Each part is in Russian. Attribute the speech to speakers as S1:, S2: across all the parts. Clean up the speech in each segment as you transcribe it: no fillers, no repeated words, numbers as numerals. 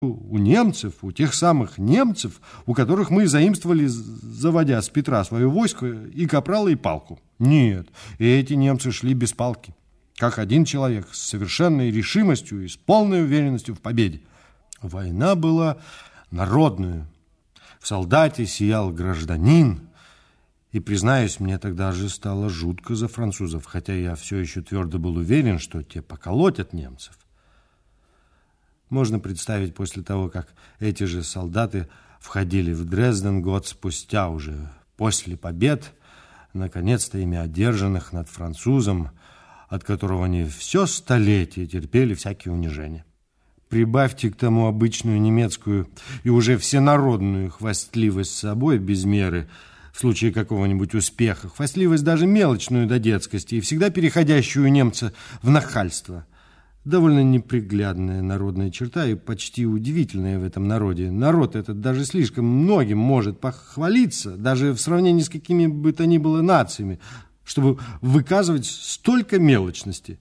S1: у немцев, у тех самых немцев, у которых мы заимствовали, заводя с Петра свое войско, и капрала, и палку. Нет, эти немцы шли без палки, как один человек, с совершенной решимостью и с полной уверенностью в победе. Война была народную. В солдате сиял гражданин. И, признаюсь, мне тогда же стало жутко за французов, хотя я все еще твердо был уверен, что те поколотят немцев. Можно представить после того, как эти же солдаты входили в Дрезден год спустя, уже после побед, наконец-то ими одержанных над французом, от которого они все столетие терпели всякие унижения. Прибавьте к тому обычную немецкую и уже всенародную хвастливость собой без меры в случае какого-нибудь успеха, хвастливость даже мелочную до детскости и всегда переходящую у немца в нахальство. Довольно неприглядная народная черта и почти удивительная в этом народе. Народ этот даже слишком многим может похвалиться, даже в сравнении с какими бы то ни было нациями, чтобы выказывать столько мелочности.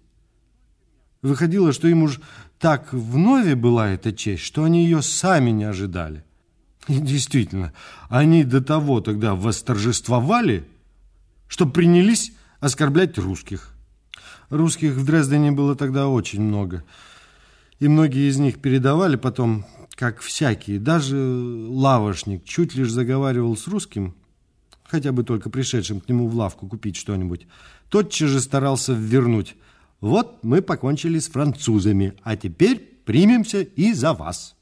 S1: Выходило, что им уж так вновь была эта честь, что они ее сами не ожидали. И действительно, они до того тогда восторжествовали, что принялись оскорблять русских. Русских в Дрездене было тогда очень много, и многие из них передавали потом, как всякие. Даже лавошник чуть лишь заговаривал с русским, хотя бы только пришедшим к нему в лавку купить что-нибудь, тотчас же старался ввернуть: «Вот мы покончили с французами, а теперь примемся и за вас».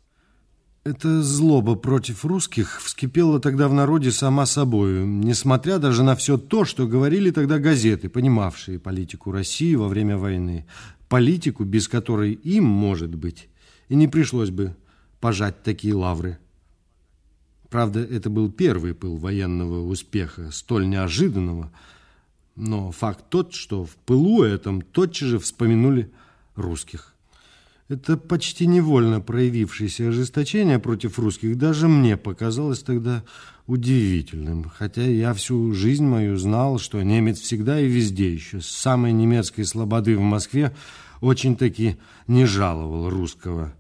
S1: Эта злоба против русских вскипела тогда в народе сама собою, несмотря даже на все то, что говорили тогда газеты, понимавшие политику России во время войны, политику, без которой им, может быть, и не пришлось бы пожать такие лавры. Правда, это был первый пыл военного успеха, столь неожиданного, но факт тот, что в пылу этом тотчас же вспомянули русских. Это почти невольно проявившееся ожесточение против русских даже мне показалось тогда удивительным, хотя я всю жизнь мою знал, что немец всегда и везде, еще с самой немецкой слободы в Москве, очень-таки не жаловал русского.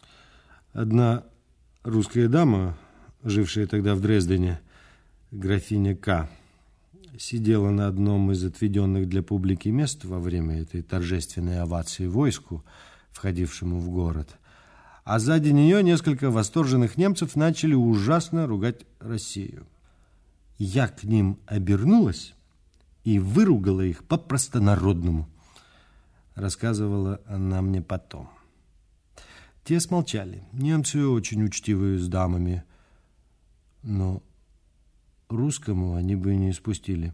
S1: Одна русская дама, жившая тогда в Дрездене, графиня К., сидела на одном из отведенных для публики мест во время этой торжественной овации войску, входившему в город, а сзади нее несколько восторженных немцев начали ужасно ругать Россию. Я к ним обернулась и выругала их по-простонародному, рассказывала она мне потом. Те смолчали. Немцы очень учтивые с дамами, но русскому они бы не спустили.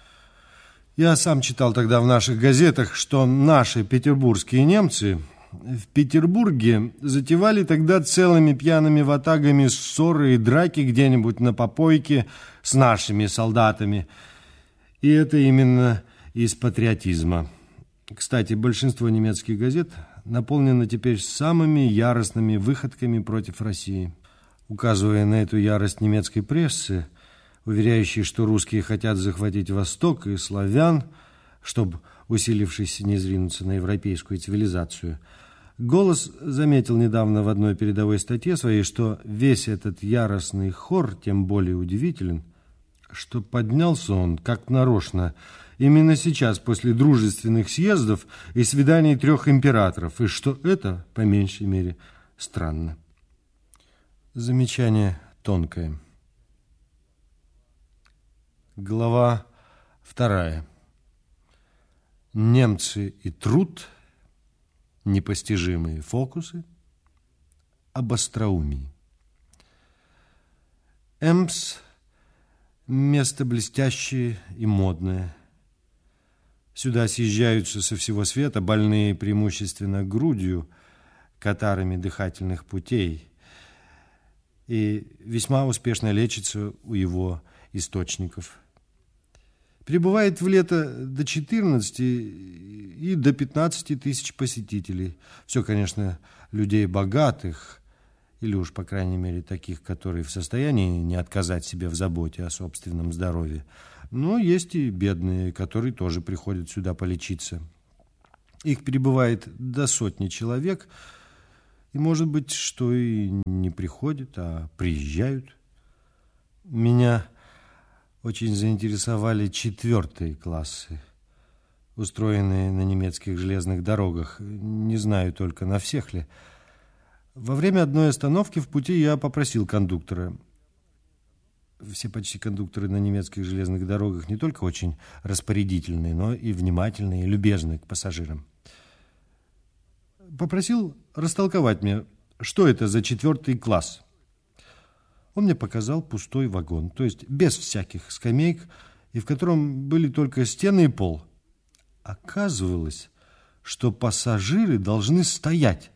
S1: Я сам читал тогда в наших газетах, что наши петербургские немцы в Петербурге затевали тогда целыми пьяными ватагами ссоры и драки где-нибудь на попойке с нашими солдатами. И это именно из патриотизма. Кстати, большинство немецких газет наполнено теперь самыми яростными выходками против России. Указывая на эту ярость немецкой прессы, уверяющей, что русские хотят захватить Восток и славян, чтобы, усилившись, не зринуться на европейскую цивилизацию, «Голос» заметил недавно в одной передовой статье своей, что весь этот яростный хор тем более удивителен, что поднялся он, как нарочно, именно сейчас, после дружественных съездов и свиданий 3 императоров, и что это, по меньшей мере, странно. Замечание тонкое. Глава 2. Немцы и труд. Непостижимые фокусы. Об остроумии. Эмс – место блестящее и модное. Сюда съезжаются со всего света больные преимущественно грудью, катарами дыхательных путей, и весьма успешно лечится у его источников. Прибывает в лето до 14 и до 15 тысяч посетителей. Все, конечно, людей богатых, или уж, по крайней мере, таких, которые в состоянии не отказать себе в заботе о собственном здоровье. Но есть и бедные, которые тоже приходят сюда полечиться. Их прибывает до 100 человек, И, может быть, что и не приходят, а приезжают. Меня очень заинтересовали 4 классы, устроенные на немецких железных дорогах. Не знаю только, на всех ли. Во время одной остановки в пути я попросил кондуктора. Все почти кондукторы на немецких железных дорогах не только очень распорядительные, но и внимательные, и любезные к пассажирам. Попросил растолковать мне, что это за 4 класс. Он мне показал пустой вагон, то есть без всяких скамеек, и в котором были только стены и пол. Оказывалось, что пассажиры должны стоять.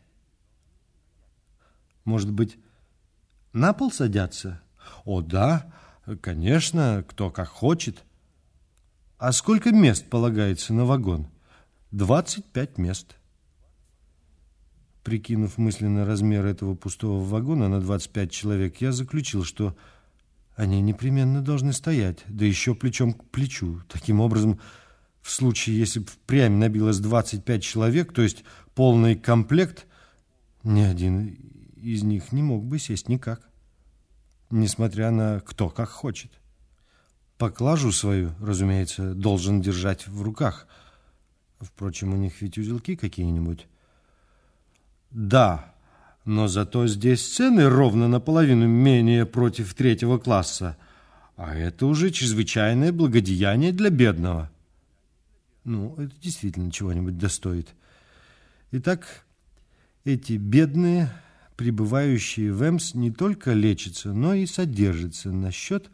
S1: Может быть, на пол садятся? О, да, конечно, кто как хочет. А сколько мест полагается на вагон? 25 мест. Прикинув мысленно размер этого пустого вагона на 25 человек, я заключил, что они непременно должны стоять, да еще плечом к плечу. Таким образом, в случае, если бы впрямь набилось 25 человек, то есть полный комплект, ни один из них не мог бы сесть никак, несмотря на кто как хочет. Поклажу свою, разумеется, должен держать в руках. Впрочем, у них ведь узелки какие-нибудь. Да, но зато здесь цены ровно наполовину менее против 3 класса, а это уже чрезвычайное благодеяние для бедного. Ну, это действительно чего-нибудь достоит. Итак, эти бедные, прибывающие в Эмс, не только лечатся, но и содержатся на счет...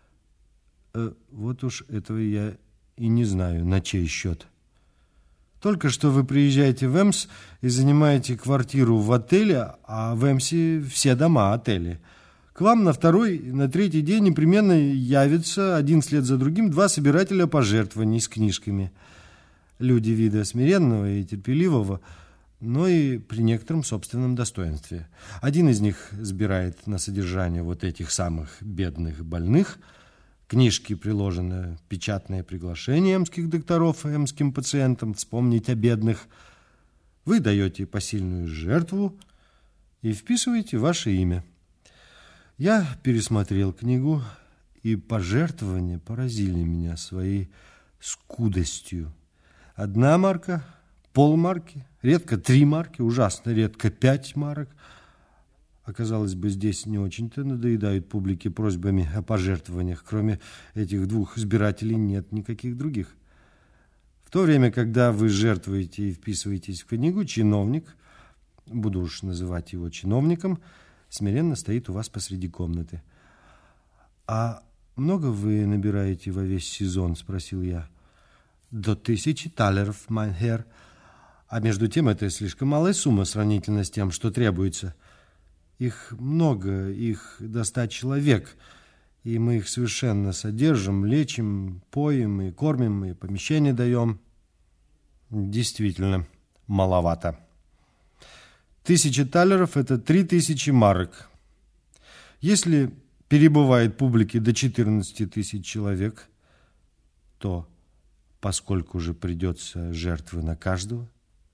S1: вот уж этого я и не знаю, на чей счет. Только что вы приезжаете в Эмс и занимаете квартиру в отеле, а в Эмсе все дома отели. К вам на 2-й, на 3-й день непременно явятся один вслед за другим 2 собирателя пожертвований с книжками. Люди вида смиренного и терпеливого, но и при некотором собственном достоинстве. Один из них сбирает на содержание вот этих самых бедных больных. Книжки приложено печатное приглашение эмских докторов эмским пациентам вспомнить о бедных. Вы даете посильную жертву и вписываете ваше имя. Я пересмотрел книгу, и пожертвования поразили меня своей скудостью. 1 марка, полмарки, редко 3 марки, ужасно редко 5 марок. Оказалось бы, здесь не очень-то надоедают публике просьбами о пожертвованиях. Кроме этих 2 избирателей нет никаких других. В то время, когда вы жертвуете и вписываетесь в книгу, чиновник, буду уж называть его чиновником, смиренно стоит у вас посреди комнаты. «А много вы набираете во весь сезон?» – спросил я. «До 1000 талеров, mein Herr. А между тем это слишком малая сумма сравнительно с тем, что требуется». Их много, их до 100 человек, и мы их совершенно содержим, лечим, поем и кормим, и помещение даем. Действительно, маловато. 1000 талеров – это 3000 марок. Если перебывает публики до 14 тысяч человек, то поскольку же придется жертвы на каждого,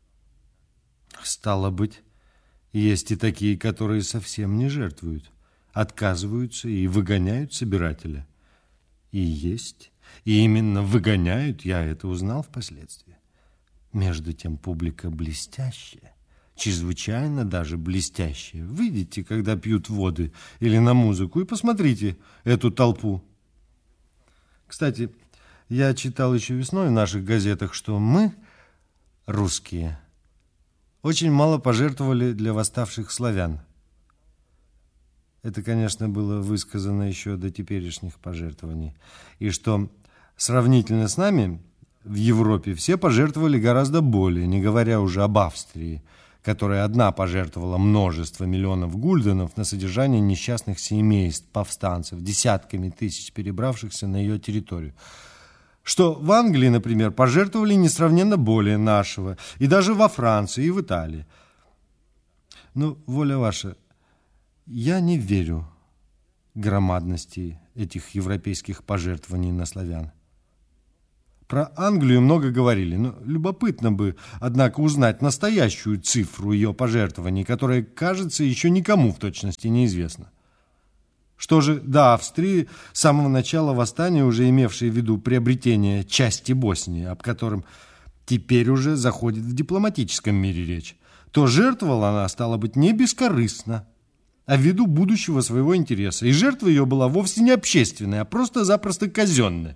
S1: стало быть, есть и такие, которые совсем не жертвуют, отказываются и выгоняют собирателя. И есть, и именно выгоняют, я это узнал впоследствии. Между тем публика блестящая, чрезвычайно даже блестящая. Выйдите, когда пьют воды или на музыку, и посмотрите эту толпу. Кстати, я читал еще весной в наших газетах, что мы, русские, очень мало пожертвовали для восставших славян. Это, конечно, было высказано еще до теперешних пожертвований. И что сравнительно с нами в Европе все пожертвовали гораздо более, не говоря уже об Австрии, которая одна пожертвовала множество миллионов гульденов на содержание несчастных семейств, повстанцев, десятками тысяч перебравшихся на ее территорию. Что в Англии, например, пожертвовали несравненно более нашего, и даже во Франции, и в Италии. Но, воля ваша, я не верю громадности этих европейских пожертвований на славян. Про Англию много говорили, но любопытно бы, однако, узнать настоящую цифру ее пожертвований, которая, кажется, еще никому в точности неизвестна. Что же до Австрии, с самого начала восстания, уже имевшей в виду приобретение части Боснии, об котором теперь уже заходит в дипломатическом мире речь, то жертвовала она, стало быть, не бескорыстно, а ввиду будущего своего интереса. И жертва ее была вовсе не общественная, а просто-запросто казенная.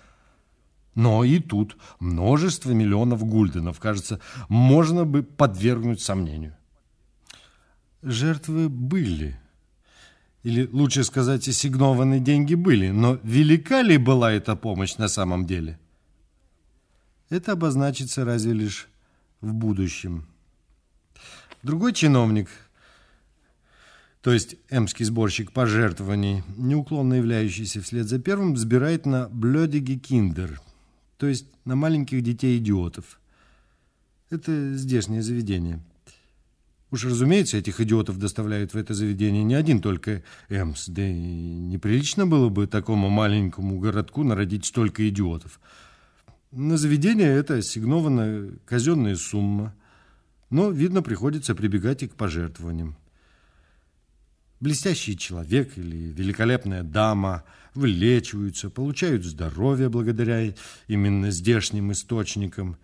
S1: Но и тут множество миллионов гульденов, кажется, можно бы подвергнуть сомнению. Жертвы были, или лучше сказать, ассигнованные деньги были, но велика ли была эта помощь на самом деле? Это обозначится разве лишь в будущем. Другой чиновник, то есть эмский сборщик пожертвований, неуклонно являющийся вслед за первым, сбирает на «блёдиги киндер», то есть на маленьких детей-идиотов. Это здешнее заведение. Уж, разумеется, этих идиотов доставляют в это заведение не один только Эмс, да и неприлично было бы такому маленькому городку народить столько идиотов. На заведение это ассигнована казенная сумма, но, видно, приходится прибегать и к пожертвованиям. Блестящий человек или великолепная дама вылечиваются, получают здоровье благодаря именно здешним источникам.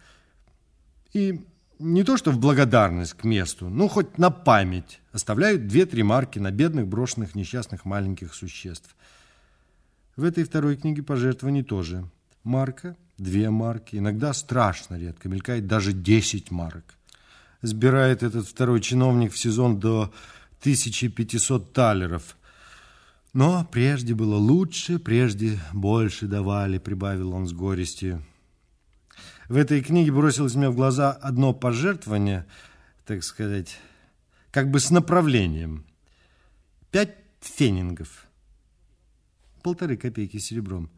S1: И не то что в благодарность к месту, но хоть на память оставляют 2-3 марки на бедных, брошенных, несчастных маленьких существ. В этой второй книге пожертвований тоже. Марка, 2 марки, иногда страшно редко, мелькает даже 10 марок. Сбирает этот второй чиновник в сезон до 1500 талеров. Но прежде было лучше, прежде больше давали, прибавил он с горестью. В этой книге бросилось мне в глаза одно пожертвование, так сказать, как бы с направлением. 5 пфенингов. 1,5 копейки серебром.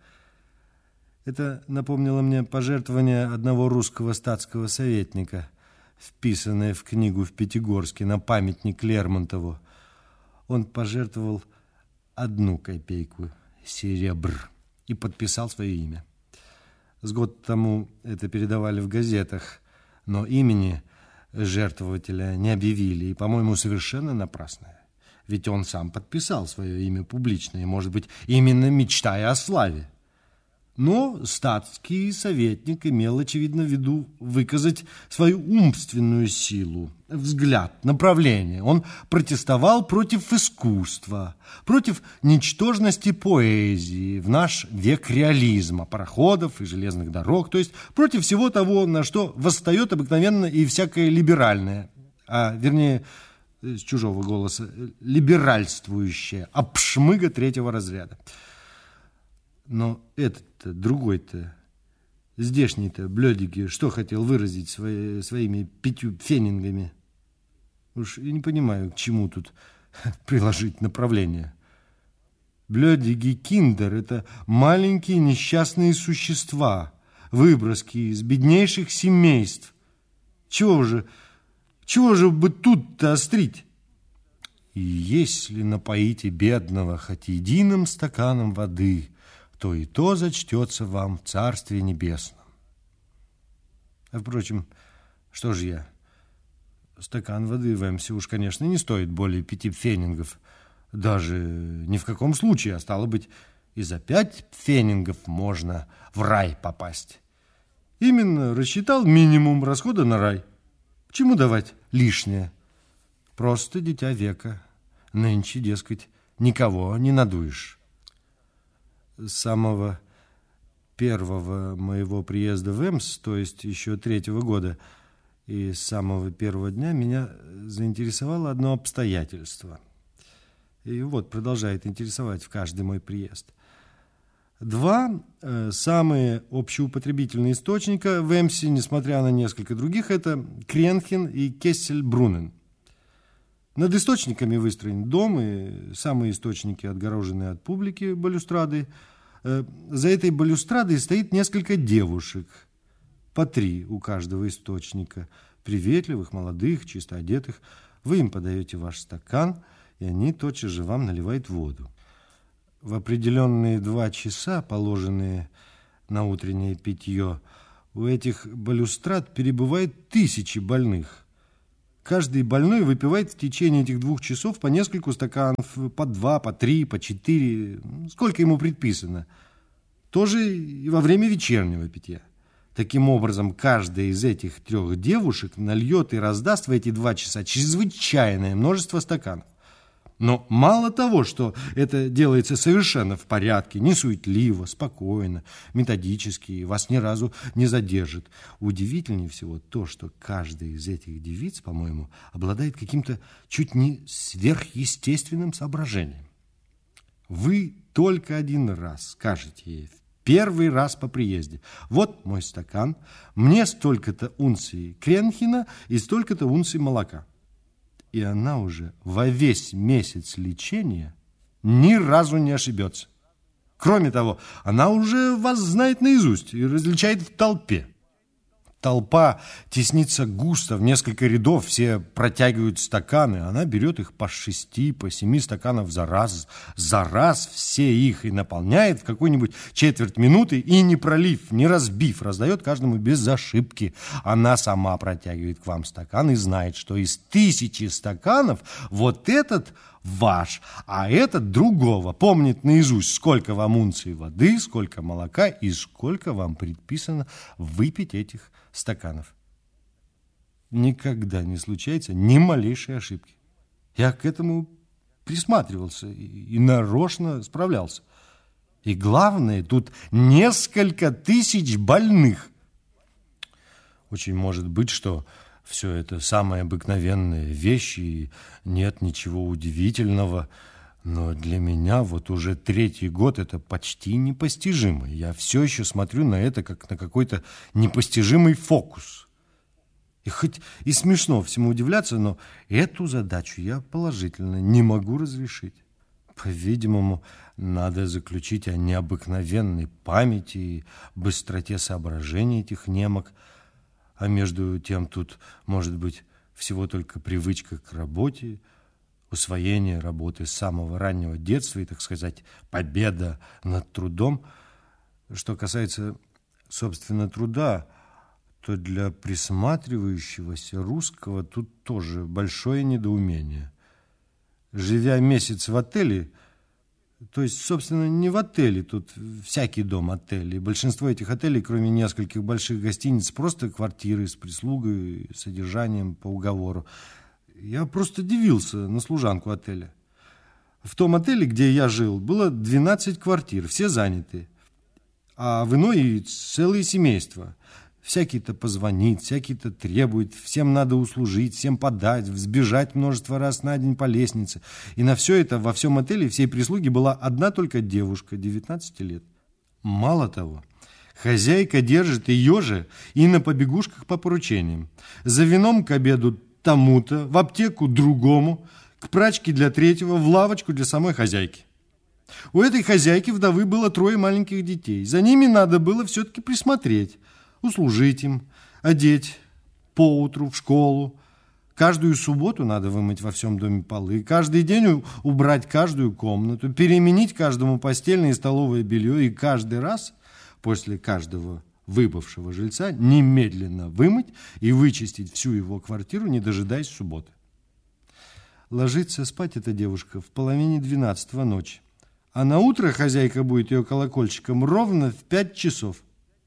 S1: Это напомнило мне пожертвование одного русского статского советника, вписанное в книгу в Пятигорске на памятник Лермонтову. Он пожертвовал 1 копейку серебр и подписал свое имя. С год тому это передавали в газетах, но имени жертвователя не объявили, и, по-моему, совершенно напрасно. Ведь он сам подписал свое имя публично, и, может быть, именно мечтая о славе. Но статский советник имел, очевидно, в виду выказать свою умственную силу, взгляд, направление. Он протестовал против искусства, против ничтожности поэзии в наш век реализма, пароходов и железных дорог, то есть против всего того, на что восстает обыкновенно и всякое либеральное, а вернее, с чужого голоса, либеральствующее, обшмыга 3-го разряда. Но этот-то, другой-то, здешний-то Блёдиги, что хотел выразить своими 5 пфенингами? Уж и не понимаю, к чему тут приложить направление. Блёдиги киндер – это маленькие несчастные существа, выброски из беднейших семейств. Чего же бы тут-то острить? И если напоите бедного хоть единым стаканом воды, то и то зачтется вам в Царстве Небесном. А, впрочем, что же я? Стакан воды в Эмсе уж, конечно, не стоит более 5 пфенингов. Даже ни в каком случае, а стало быть, и за 5 пфенингов можно в рай попасть. Именно рассчитал минимум расхода на рай. К чему давать лишнее? Просто дитя века. Нынче, дескать, никого не надуешь. С самого первого моего приезда в Эмс, то есть еще 3-го года, и с самого первого дня меня заинтересовало одно обстоятельство. И вот продолжает интересовать в каждый мой приезд. 2 самые общеупотребительные источника в Эмсе, несмотря на несколько других, это Кренхен и Кессельбруннен. Над источниками выстроен дом, и самые источники отгорожены от публики балюстрадой. За этой балюстрадой стоит несколько девушек, по 3 у каждого источника, приветливых, молодых, чисто одетых. Вы им подаете ваш стакан, и они тотчас же вам наливают воду. В определенные 2 часа, положенные на утреннее питье. У этих балюстрад перебывает тысячи больных. Каждый больной выпивает в течение этих 2 часов по нескольку стаканов, по 2, по 3, по 4, сколько ему предписано. Тоже и во время вечернего питья. Таким образом, каждая из этих 3 девушек нальет и раздаст в эти 2 часа чрезвычайное множество стаканов. Но мало того, что это делается совершенно в порядке, несуетливо, спокойно, методически, вас ни разу не задержит. Удивительнее всего то, что каждая из этих девиц, по-моему, обладает каким-то чуть не сверхъестественным соображением. Вы только 1 раз скажете ей, в первый раз по приезде: вот мой стакан, мне столько-то унций кренхина и столько-то унций молока. И она уже во весь месяц лечения ни разу не ошибется. Кроме того, она уже вас знает наизусть и различает в толпе. Толпа теснится густо, в несколько рядов, все протягивают стаканы. Она берет их по 6, по 7 стаканов за раз все их и наполняет в какую-нибудь четверть минуты и, не пролив, не разбив, раздает каждому без ошибки. Она сама протягивает к вам стакан и знает, что из 1000 стаканов вот этот ваш, а этот другого. Помнит наизусть, сколько вам унций воды, сколько молока и сколько вам предписано выпить этих стаканов. Никогда не случается ни малейшей ошибки. Я к этому присматривался и нарочно справлялся. И главное, тут несколько тысяч больных. Очень может быть, что все это самые обыкновенные вещи, и нет ничего удивительного. Но для меня вот уже 3-й год это почти непостижимо. Я все еще смотрю на это, как на какой-то непостижимый фокус. И хоть и смешно всему удивляться, но эту задачу я положительно не могу разрешить. По-видимому, надо заключить о необыкновенной памяти и быстроте соображений этих немок. А между тем тут, может быть, всего только привычка к работе, усвоение работы с самого раннего детства и, так сказать, победа над трудом. Что касается, собственно, труда, то для присматривающегося русского тут тоже большое недоумение. Живя месяц в отеле, то есть, собственно, не в отеле, тут всякий дом отель, и большинство этих отелей, кроме нескольких больших гостиниц, просто квартиры с прислугой, содержанием по уговору. Я просто дивился на служанку отеля. В том отеле, где я жил, было 12 квартир, все заняты. А в иной целые семейства. Всякий-то позвонит, всякий-то требует, всем надо услужить, всем подать, взбежать множество раз на день по лестнице. И на все это во всем отеле всей прислуги была одна только девушка, 19 лет. Мало того, хозяйка держит ее же и на побегушках по поручениям. За вином к обеду тому-то, в аптеку другому, к прачке для третьего, в лавочку для самой хозяйки. У этой хозяйки вдовы было 3 маленьких детей. За ними надо было все-таки присмотреть, услужить им, одеть поутру в школу. Каждую субботу надо вымыть во всем доме полы, каждый день убрать каждую комнату, переменить каждому постельное и столовое белье, и каждый раз после каждого выбывшего жильца немедленно вымыть и вычистить всю его квартиру, не дожидаясь субботы. Ложится спать эта девушка в 11:30 ночи, а на утро хозяйка будет ее колокольчиком ровно в 5 часов.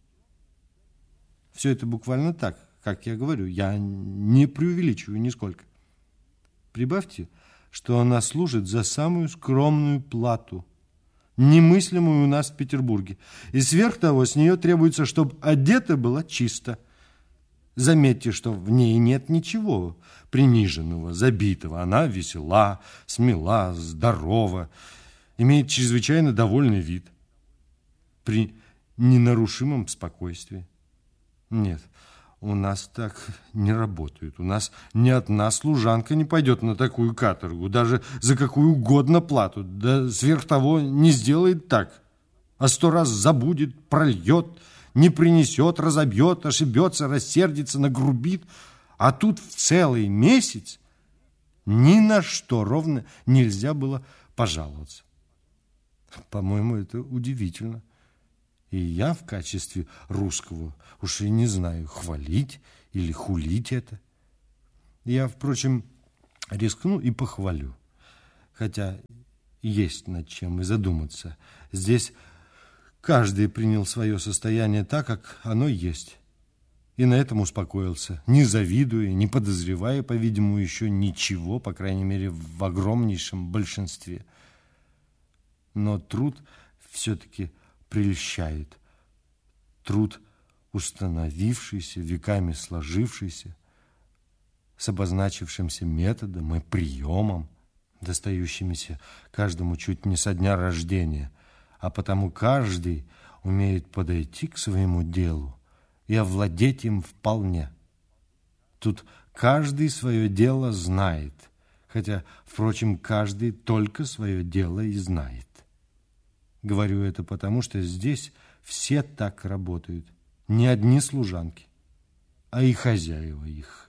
S1: Все это буквально так, как я говорю, я не преувеличиваю нисколько. Прибавьте, что она служит за самую скромную плату, немыслимую у нас в Петербурге. И сверх того, с нее требуется, чтобы одета была чисто. Заметьте, что в ней нет ничего приниженного, забитого. Она весела, смела, здорова, имеет чрезвычайно довольный вид при ненарушимом спокойствии. Нет, у нас так не работают. У нас ни одна служанка не пойдет на такую каторгу, даже за какую угодно плату. Да сверх того не сделает так, а 100 раз забудет, прольет, не принесет, разобьет, ошибется, рассердится, нагрубит. А тут в целый месяц ни на что ровно нельзя было пожаловаться. По-моему, это удивительно. И я в качестве русского уж и не знаю, хвалить или хулить это. Я, впрочем, рискну и похвалю. Хотя есть над чем и задуматься. Здесь каждый принял свое состояние так, как оно есть. И на этом успокоился, не завидуя, не подозревая, по-видимому, еще ничего, по крайней мере, в огромнейшем большинстве. Но труд все-таки прельщает. Труд, установившийся, веками сложившийся, с обозначившимся методом и приемом, достающимися каждому чуть не со дня рождения, а потому каждый умеет подойти к своему делу и овладеть им вполне. Тут каждый свое дело знает, хотя, впрочем, каждый только свое дело и знает. Говорю это потому, что здесь все так работают, не одни служанки, а и хозяева их.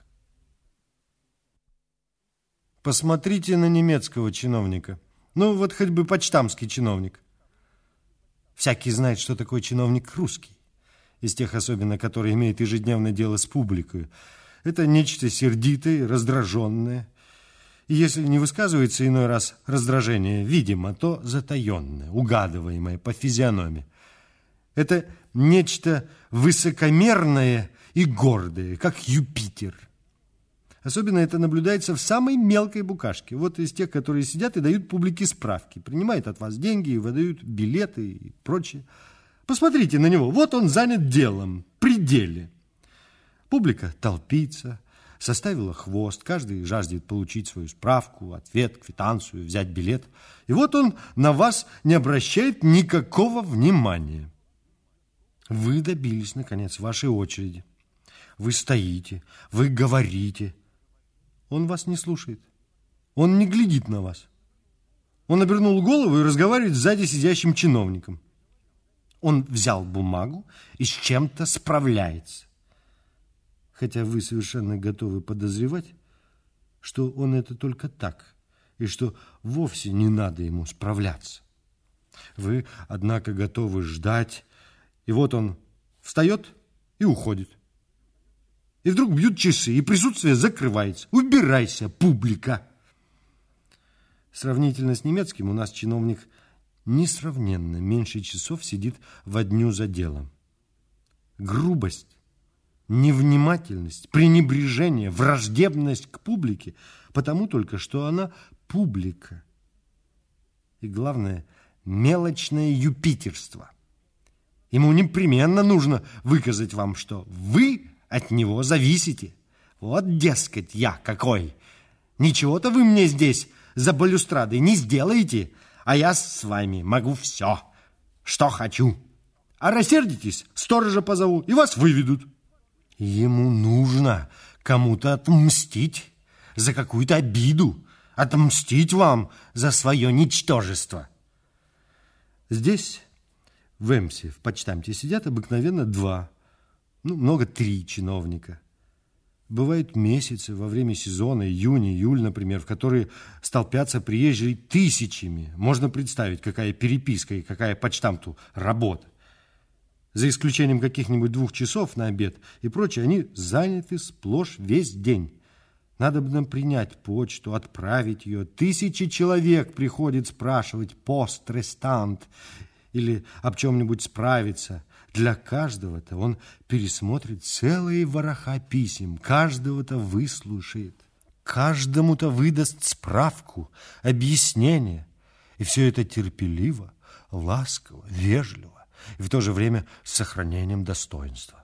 S1: Посмотрите на немецкого чиновника. Ну, вот хоть бы почтамский чиновник. Всякий знает, что такое чиновник русский. Из тех особенно, которые имеют ежедневное дело с публикой. Это нечто сердитое, раздраженное. И если не высказывается иной раз раздражение видимо, то затаенное, угадываемое по физиономии. Это нечто высокомерное и гордое, как Юпитер. Особенно это наблюдается в самой мелкой букашке. Вот из тех, которые сидят и дают публике справки. Принимают от вас деньги и выдают билеты и прочее. Посмотрите на него. Вот он занят делом, при деле. Публика толпится, составила хвост. Каждый жаждет получить свою справку, ответ, квитанцию, взять билет. И вот он на вас не обращает никакого внимания. Вы добились, наконец, вашей очереди. Вы стоите, вы говорите. Он вас не слушает. Он не глядит на вас. Он обернул голову и разговаривает с сзади сидящим чиновником. Он взял бумагу и с чем-то справляется. Хотя вы совершенно готовы подозревать, что он это только так, и что вовсе не надо ему справляться. Вы, однако, готовы ждать, и вот он встает и уходит. И вдруг бьют часы, и присутствие закрывается. Убирайся, публика! Сравнительно с немецким у нас чиновник несравненно меньше часов сидит во дню за делом. Грубость, невнимательность, пренебрежение, враждебность к публике, потому только, что она публика. И главное, мелочное юпитерство. Ему непременно нужно выказать вам, что вы от него зависите. Вот, дескать, я какой. Ничего-то вы мне здесь за балюстрадой не сделаете, а я с вами могу все, что хочу. А рассердитесь, сторожа позову, и вас выведут. Ему нужно кому-то отмстить за какую-то обиду, отмстить вам за свое ничтожество. Здесь, в Эмсе, в почтамте сидят обыкновенно 2, много 3 чиновника. Бывают месяцы во время сезона, июнь, июль, например, в которые столпятся приезжие тысячами. Можно представить, какая переписка и какая почтамту работа. За исключением каких-нибудь 2 часов на обед и прочее, они заняты сплошь весь день. Надо бы нам принять почту, отправить ее. 1000 человек приходит спрашивать «пост рестант» или об чем-нибудь справиться. Для каждого-то он пересмотрит целые вороха писем, каждого-то выслушает, каждому-то выдаст справку, объяснение. И все это терпеливо, ласково, вежливо и в то же время с сохранением достоинства.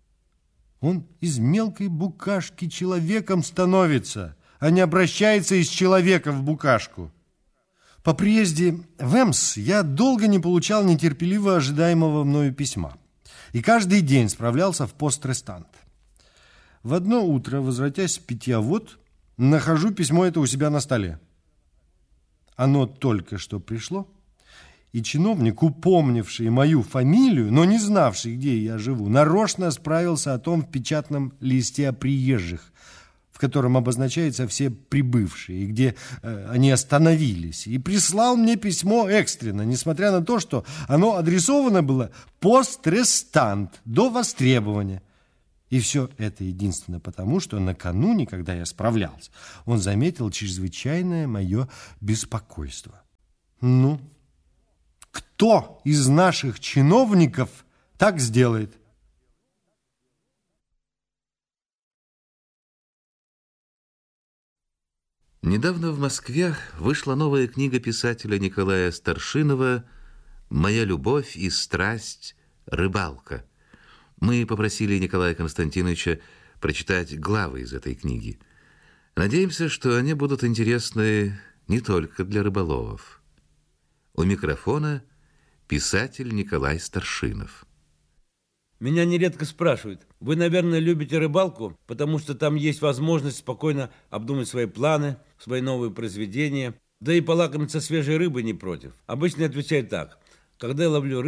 S1: Он из мелкой букашки человеком становится, а не обращается из человека в букашку. По приезде в Эмс я долго не получал нетерпеливо ожидаемого мною письма. И каждый день справлялся в пост-рестант. В одно утро, возвратясь с питьевод, нахожу письмо это у себя на столе. Оно только что пришло, и чиновник, упомнивший мою фамилию, но не знавший, где я живу, нарочно справился о том в печатном листе о приезжих, в котором обозначаются все прибывшие, и где они остановились, и прислал мне письмо экстренно, несмотря на то, что оно адресовано было пост-рестант, до востребования. И все это единственно потому, что накануне, когда я справлялся, он заметил чрезвычайное мое беспокойство. Ну, кто из наших чиновников так сделает?
S2: Недавно в Москве вышла новая книга писателя Николая Старшинова «Моя любовь и страсть. Рыбалка». Мы попросили Николая Константиновича прочитать главы из этой книги. Надеемся, что они будут интересны не только для рыболовов. У микрофона писатель Николай Старшинов.
S3: Меня нередко спрашивают: вы, наверное, любите рыбалку, потому что там есть возможность спокойно обдумать свои планы, свои новые произведения, да и полакомиться свежей рыбой не против. Обычно отвечаю так: когда я ловлю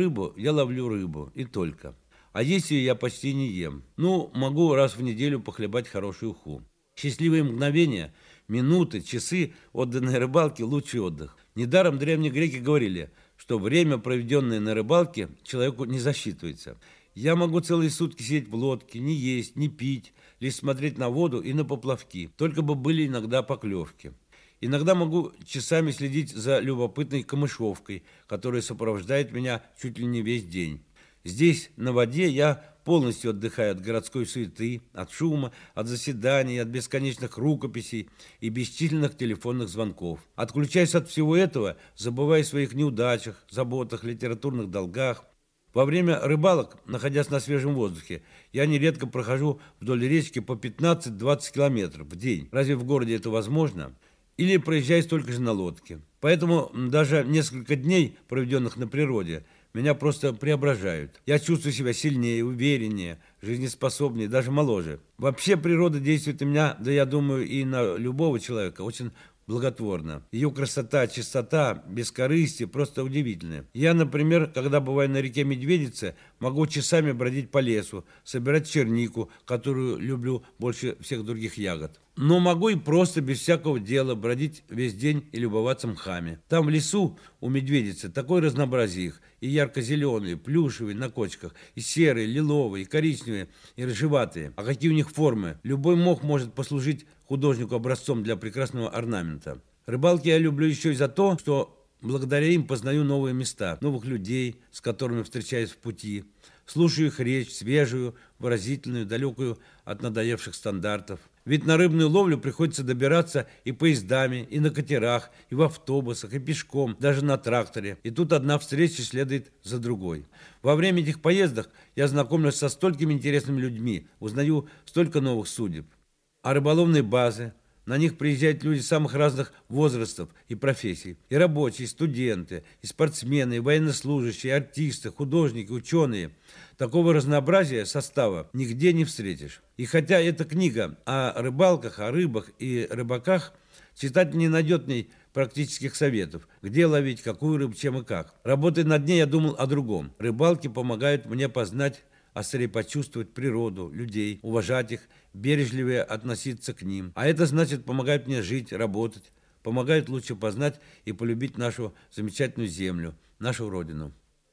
S3: рыбу, и только. А есть ее я почти не ем. Ну, могу раз в неделю похлебать хорошую уху. Счастливые мгновения, минуты, часы отданной рыбалке – лучший отдых. Недаром древние греки говорили, что время, проведенное на рыбалке, человеку не засчитывается. Я могу целые сутки сидеть в лодке, не есть, не пить, лишь смотреть на воду и на поплавки. Только бы были иногда поклевки. Иногда могу часами следить за любопытной камышовкой, которая сопровождает меня чуть ли не весь день. Здесь, на воде, я полностью отдыхаю от городской суеты, от шума, от заседаний, от бесконечных рукописей и бесчисленных телефонных звонков. Отключаюсь от всего этого, забывая о своих неудачах, заботах, литературных долгах. Во время рыбалок, находясь на свежем воздухе, я нередко прохожу вдоль речки по 15-20 километров в день. Разве в городе это возможно? Или проезжаю столько же на лодке. Поэтому даже несколько дней, проведенных на природе, меня просто преображают. Я чувствую себя сильнее, увереннее, жизнеспособнее, даже моложе. Вообще природа действует на меня, да я думаю, и на любого человека очень благотворно. Ее красота, чистота, бескорыстие просто удивительные. Я, например, когда бываю на реке Медведице, могу часами бродить по лесу, собирать чернику, которую люблю больше всех других ягод. Но могу и просто без всякого дела бродить весь день и любоваться мхами. Там в лесу у Медведицы такое разнообразие их. И ярко-зеленые, плюшевые на кочках, и серые, лиловые, и коричневые, и рыжеватые. А какие у них формы! Любой мох может послужить художнику образцом для прекрасного орнамента. Рыбалки я люблю еще и за то, что благодаря им познаю новые места, новых людей, с которыми встречаюсь в пути. Слушаю их речь, свежую, выразительную, далекую от надоевших стандартов. Ведь на рыбную ловлю приходится добираться и поездами, и на катерах, и в автобусах, и пешком, даже на тракторе. И тут одна встреча следует за другой. Во время этих поездок я знакомлюсь со столькими интересными людьми, узнаю столько новых судеб. А рыболовные базы, на них приезжают люди самых разных возрастов и профессий. И рабочие, и студенты, и спортсмены, и военнослужащие, и артисты, художники, ученые. Такого разнообразия состава нигде не встретишь. И хотя эта книга о рыбалках, о рыбах и рыбаках, читатель не найдет в ней практических советов, где ловить, какую рыбу, чем и как. Работая над ней, я думал о другом. Рыбалки помогают мне познать, острее почувствовать природу, людей, уважать их, бережливее относиться к ним. А это значит, помогает мне жить, работать, помогает лучше познать и полюбить нашу замечательную землю, нашу родину.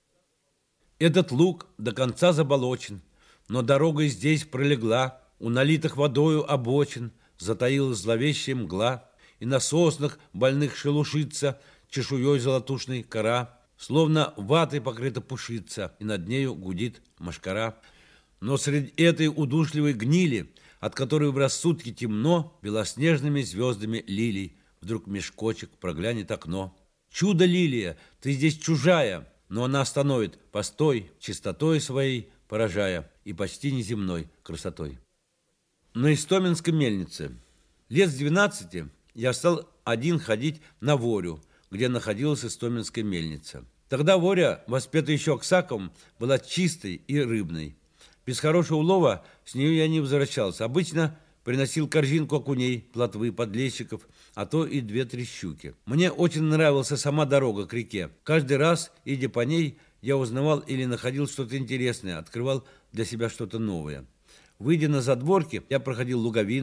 S3: Этот луг до конца заболочен, но дорога здесь пролегла, у налитых водою обочин затаилась зловещая мгла, и на соснах больных шелушится чешуей золотушной кора, словно ватой покрыта пушица, и над нею гудит мошкара. Но среди этой удушливой гнили, от которой в рассудке темно, белоснежными звездами лилий, вдруг меж кочек проглянет окно. Чудо-лилия, ты здесь чужая, но она остановит, постой, чистотой своей поражая и почти неземной красотой. На Истоминской мельнице. Лет с 12 я стал один ходить на Ворю, где находилась Истоминская мельница. Тогда Воря, воспетая еще Аксаковым, была чистой и рыбной. Без хорошего улова с нее я не возвращался. Обычно приносил корзинку окуней, плотвы, подлещиков, а то и 2-3 щуки. Мне очень нравилась сама дорога к реке. Каждый раз, идя по ней, я узнавал или находил что-то интересное, открывал для себя что-то новое. Выйдя на задворки, я проходил луговиной,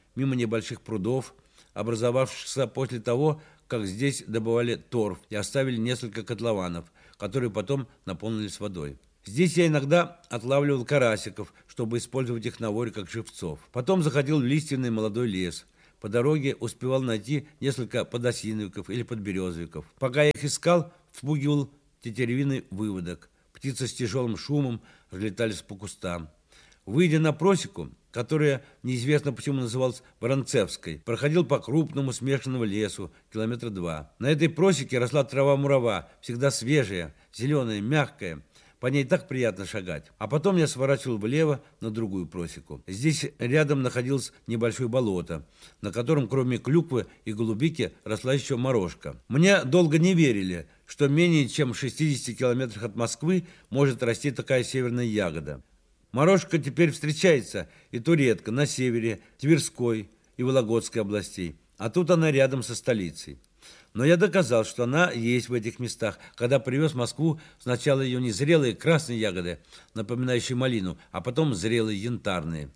S3: мимо небольших прудов, образовавшихся после того, как здесь добывали торф и оставили несколько котлованов, которые потом наполнились водой. Здесь я иногда отлавливал карасиков, чтобы использовать их на воре как живцов. Потом заходил в лиственный молодой лес. По дороге успевал найти несколько подосиновиков или подберезовиков. Пока я их искал, вспугивал тетеревиный выводок. Птицы с тяжелым шумом разлетались по кустам. Выйдя на просеку, которая неизвестно почему называлась Воронцевской, проходил по крупному смешанному лесу, километра 2. На этой просеке росла трава-мурава, всегда свежая, зеленая, мягкая. По ней так приятно шагать. А потом я сворачивал влево на другую просеку. Здесь рядом находилось небольшое болото, на котором кроме клюквы и голубики росла еще морожка. Мне долго не верили, что менее чем в 60 километрах от Москвы может расти такая северная ягода. Морожка теперь встречается и то редко на севере, Тверской и Вологодской областей, а тут она рядом со столицей. Но я доказал, что она есть в этих местах, когда привез в Москву сначала ее незрелые красные ягоды, напоминающие малину, а потом зрелые янтарные.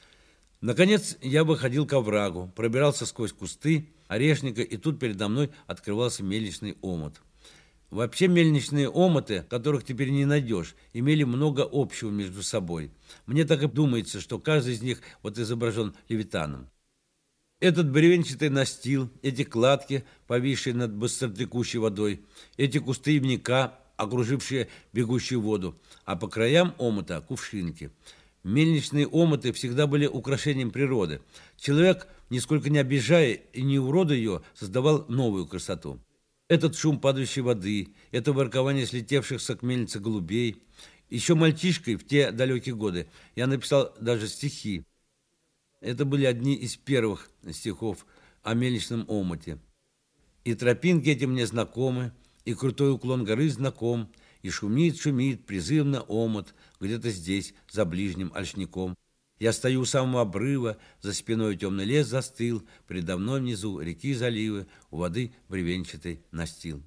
S3: Наконец я выходил к оврагу, пробирался сквозь кусты орешника, и тут передо мной открывался мельничный омут. Вообще мельничные омуты, которых теперь не найдешь, имели много общего между собой. Мне так и думается, что каждый из них вот изображен левитаном. Этот бревенчатый настил, эти кладки, повисшие над быстротекущей водой, эти кусты ивника, окружившие бегущую воду, а по краям омута кувшинки. Мельничные омуты всегда были украшением природы. Человек, нисколько не обижая и не уродуя ее, создавал новую красоту. Этот шум падающей воды, это воркование слетевшихся к мельнице голубей. Еще мальчишкой в те далекие годы я написал даже стихи. Это были одни из первых стихов о мельничном омуте. И тропинки эти мне знакомы, и крутой уклон горы знаком, и шумит, шумит призывно омут где-то здесь, за ближним ольшняком. Я стою у самого обрыва, за спиной темный лес застыл, передо мной внизу реки заливы, у воды бревенчатый настил.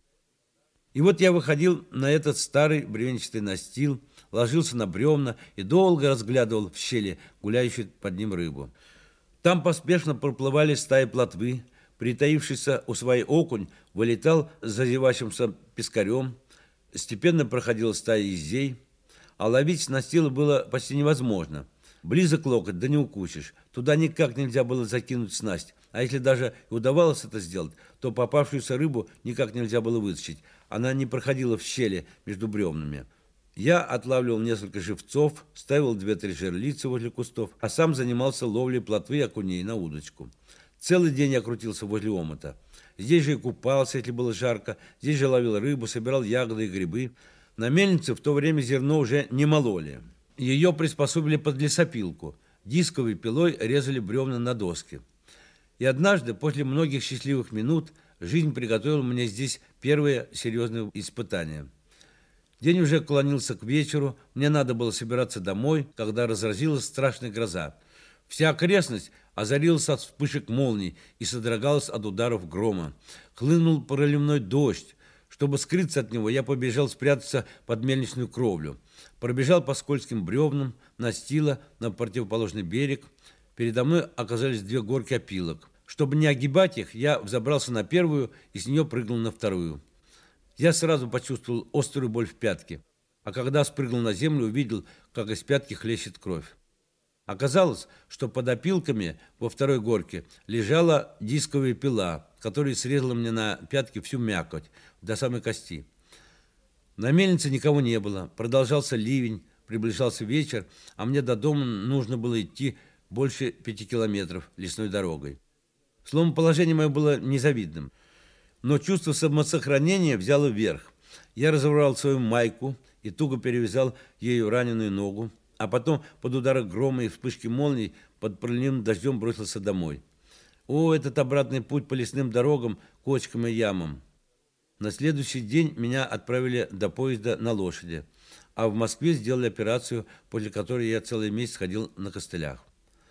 S3: И вот я выходил на этот старый бревенчатый настил, ложился на бревна и долго разглядывал в щели гуляющую под ним рыбу. Там поспешно проплывали стаи плотвы, притаившийся у своей окунь вылетал с зазевавшимся пескарем, степенно проходила стая езей, а ловить с настила было почти невозможно. Близок локоть, да не укусишь. Туда никак нельзя было закинуть снасть. А если даже и удавалось это сделать, то попавшуюся рыбу никак нельзя было вытащить. Она не проходила в щели между бревнами. Я отлавливал несколько живцов, ставил 2-3 жерлицы возле кустов, а сам занимался ловлей плотвы и окуней на удочку. Целый день я крутился возле омута. Здесь же и купался, если было жарко, здесь же ловил рыбу, собирал ягоды и грибы. На мельнице в то время зерно уже не мололи. Ее приспособили под лесопилку. Дисковой пилой резали бревна на доски. И однажды, после многих счастливых минут, жизнь приготовила мне здесь первое серьезное испытание. День уже клонился к вечеру, мне надо было собираться домой, когда разразилась страшная гроза. Вся окрестность озарилась от вспышек молний и содрогалась от ударов грома. Хлынул проливной дождь. Чтобы скрыться от него, я побежал спрятаться под мельничную кровлю. Пробежал по скользким бревнам, настила на противоположный берег. Передо мной оказались 2 горки опилок. Чтобы не огибать их, я взобрался на первую и с нее прыгнул на вторую. Я сразу почувствовал острую боль в пятке, а когда спрыгнул на землю, увидел, как из пятки хлещет кровь. Оказалось, что под опилками во второй горке лежала дисковая пила, которая срезала мне на пятке всю мякоть до самой кости. На мельнице никого не было, продолжался ливень, приближался вечер, а мне до дома нужно было идти больше 5 километров лесной дорогой. Словом, положение мое было незавидным, но чувство самосохранения взяло вверх. Я разорвал свою майку и туго перевязал ею раненую ногу, а потом под удары грома и вспышки молний под проливным дождем бросился домой. О, этот обратный путь по лесным дорогам, кочкам и ямам! На следующий день меня отправили до поезда на лошади, а в Москве сделали операцию, после которой я целый месяц ходил на костылях.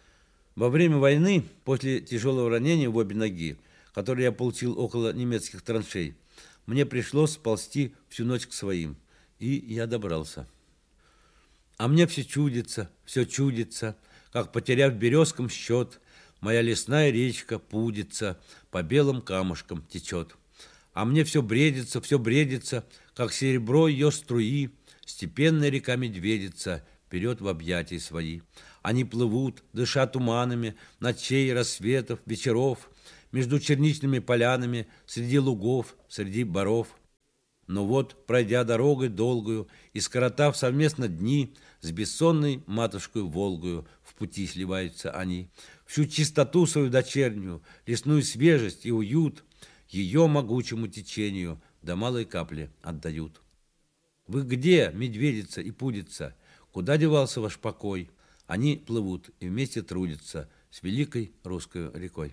S3: Во время войны, после тяжелого ранения в обе ноги, которое я получил около немецких траншей, мне пришлось ползти всю ночь к своим, и я добрался. А мне все чудится, как, потеряв березкам счет, Моя лесная речка пудится, по белым камушкам течет. А мне все бредится, как серебро ее струи, степенная река Медведица вперед в объятия свои. Они плывут, дыша туманами, ночей, рассветов, вечеров, между черничными полянами, среди лугов, среди боров. Но вот, пройдя дорогой долгую и скоротав совместно дни, с бессонной матушкой Волгою в пути сливаются они. Всю чистоту свою дочернюю, лесную свежесть и уют ее могучему течению до малой капли отдают. Вы где, Медведица и Пудица? Куда девался ваш покой? Они плывут и вместе трудятся с великой русской рекой.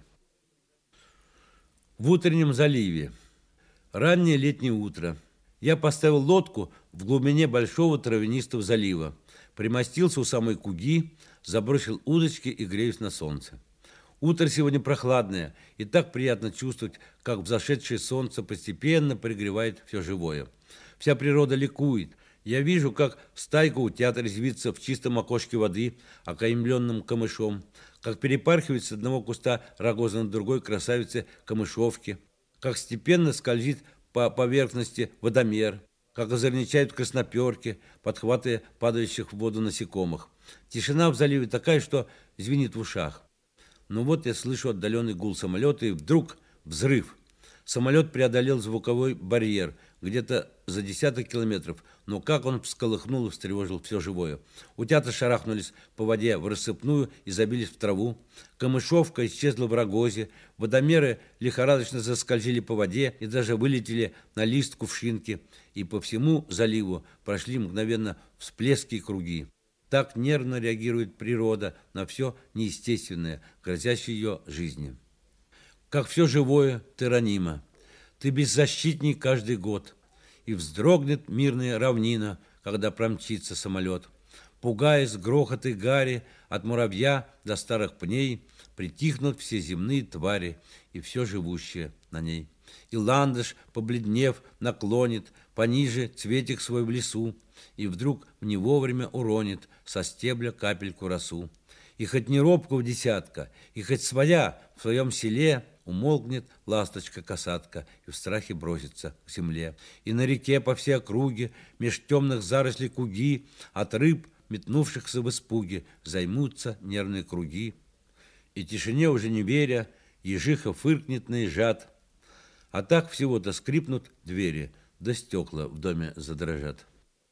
S3: В утреннем заливе. Раннее летнее утро. Я поставил лодку в глубине большого травянистого залива, примостился у самой куги, забросил удочки и греюсь на солнце. Утро сегодня прохладное, и так приятно чувствовать, как взошедшее солнце постепенно пригревает все живое. Вся природа ликует. Я вижу, как стайка утят резвится в чистом окошке воды, окаймленном камышом, как перепархивает с одного куста рогоза на другой красавицы камышовки, как степенно скользит по поверхности водомер, как озорничают красноперки, подхватывая падающих в воду насекомых. Тишина в заливе такая, что звенит в ушах. Но вот я слышу отдаленный гул самолета, и вдруг взрыв. Самолет преодолел звуковой барьер где-то за десяток километров, но как он всколыхнул и встревожил все живое. Утята шарахнулись по воде в рассыпную и забились в траву. Камышовка исчезла в рогозе, водомеры лихорадочно заскользили по воде и даже вылетели на лист кувшинки, и по всему заливу прошли мгновенно всплески и круги. Так нервно реагирует природа на все неестественное, грозящее ее жизни. Как все живое, ты ранима. Ты беззащитней каждый год. И вздрогнет мирная равнина, когда промчится самолет. Пугаясь грохот и гари, от муравья до старых пней притихнут все земные твари и все живущее на ней. И ландыш, побледнев, наклонит пониже цветик свой в лесу, и вдруг не вовремя уронит со стебля капельку росу. И хоть не робкого десятка, и хоть своя в своем селе, умолкнет ласточка-касатка и в страхе бросится к земле. И на реке по всей округе, меж темных зарослей куги, от рыб, метнувшихся в испуге, займутся нервные круги. И тишине уже не веря, ежиха фыркнет наезжат, а так всего-то скрипнут двери, да стекла в доме задрожат.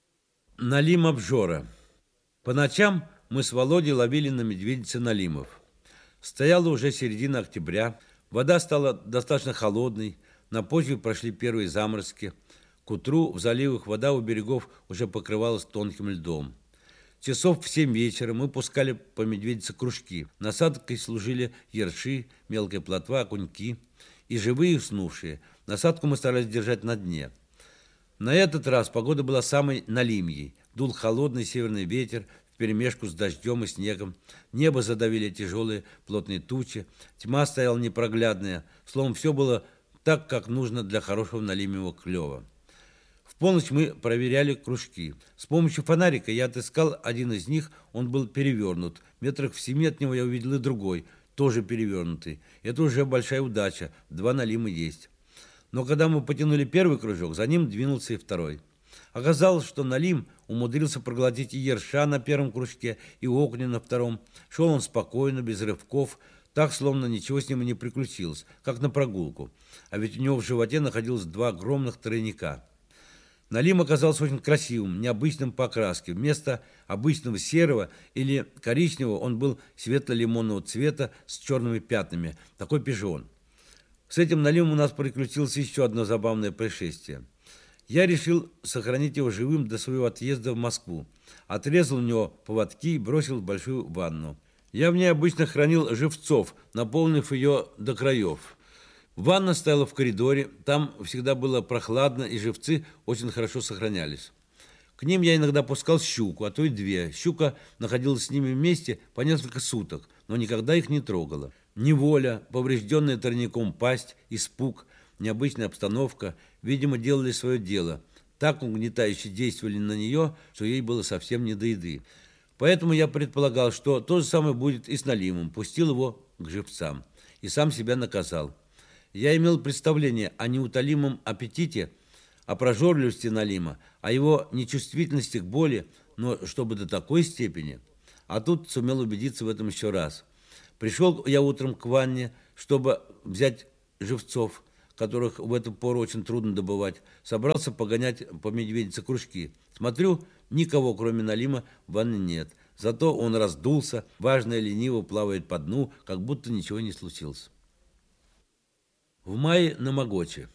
S3: Налим обжора. По ночам мы с Володей ловили на медведице налимов. Стояла уже середина октября, вода стала достаточно холодной, на почве прошли первые заморозки. К утру в заливах вода у берегов уже покрывалась тонким льдом. Часов в 7 вечера мы пускали по медведице кружки. Насадкой служили ерши, мелкая плотва, окуньки и живые уснувшие. Насадку мы старались держать на дне. На этот раз погода была самой налимьей. Дул холодный северный ветер вперемешку с дождем и снегом. Небо задавили тяжелые плотные тучи. Тьма стояла непроглядная. Словом, все было так, как нужно для хорошего налимьего клёва. В полночь мы проверяли кружки. С помощью фонарика я отыскал один из них. Он был перевернут. Метрах в 7 от него я увидел и другой, тоже перевернутый. Это уже большая удача. 2 налима есть. Но когда мы потянули первый кружок, за ним двинулся и второй. Оказалось, что налим умудрился проглотить и ерша на первом кружке, и окуня на втором. Шел он спокойно, без рывков, так, словно ничего с ним и не приключилось, как на прогулку. А ведь у него в животе находилось 2 огромных тройника. Налим оказался очень красивым, необычным по окраске. Вместо обычного серого или коричневого он был светло-лимонного цвета с черными пятнами, такой пижон. С этим налимом у нас приключилось еще одно забавное происшествие. Я решил сохранить его живым до своего отъезда в Москву. Отрезал у него поводки и бросил в большую ванну. Я в ней обычно хранил живцов, наполнив ее до краев. Ванна стояла в коридоре, там всегда было прохладно, и живцы очень хорошо сохранялись. К ним я иногда пускал щуку, а то и 2. Щука находилась с ними вместе по несколько суток, но никогда их не трогала. Неволя, поврежденная тройником пасть, испуг, необычная обстановка, видимо, делали свое дело. Так угнетающе действовали на нее, что ей было совсем не до еды. Поэтому я предполагал, что то же самое будет и с налимом. Пустил его к живцам и сам себя наказал. Я имел представление о неутолимом аппетите, о прожорливости Налима, о его нечувствительности к боли, но чтобы до такой степени. А тут сумел убедиться в этом еще раз. Пришел я утром к ванне, чтобы взять живцов, которых в эту пору очень трудно добывать. Собрался погонять по Медведице кружки. Смотрю, никого, кроме Налима, в ванне нет. Зато он раздулся, важно и лениво плавает по дну, как будто ничего не случилось. В мае на Могоче.